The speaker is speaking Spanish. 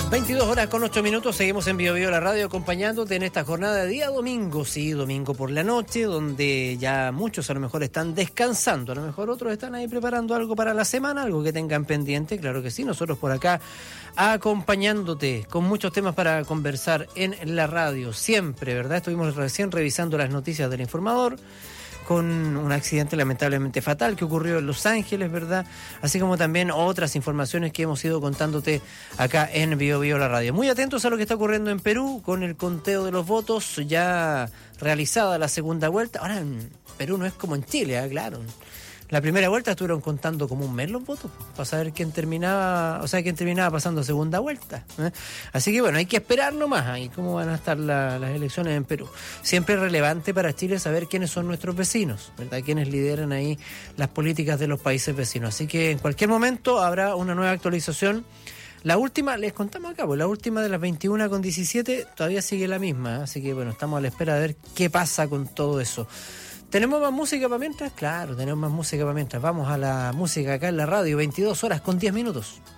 22 horas con 8 minutos, seguimos en Bio Bio la radio acompañándote en esta jornada de día domingo, sí, domingo por la noche, donde ya muchos a lo mejor están descansando, a lo mejor otros están ahí preparando algo para la semana, algo que tengan pendiente, claro que sí, nosotros por acá acompañándote con muchos temas para conversar en la radio, siempre, ¿verdad? Estuvimos recién revisando las noticias del Informador, con un accidente lamentablemente fatal que ocurrió en Los Ángeles, ¿verdad? Así como también otras informaciones que hemos ido contándote acá en Bio Bio la radio. Muy atentos a lo que está ocurriendo en Perú con el conteo de los votos, ya realizada la segunda vuelta. Ahora en Perú no es como en Chile, claro. La primera vuelta estuvieron contando como un mes los votos para saber quién terminaba pasando a segunda vuelta, ¿eh? Así que bueno, hay que esperar nomás ahí cómo van a estar las elecciones en Perú. Siempre es relevante para Chile saber quiénes son nuestros vecinos, ¿verdad? Quiénes lideran ahí las políticas de los países vecinos. Así que en cualquier momento habrá una nueva actualización. La última, les contamos acá, pues la última de las 21:17 todavía sigue la misma, ¿eh? Así que bueno, estamos a la espera de ver qué pasa con todo eso. ¿Tenemos más música para mientras? Claro, tenemos más música para mientras. Vamos a la música acá en la radio, 22 horas con 10 minutos.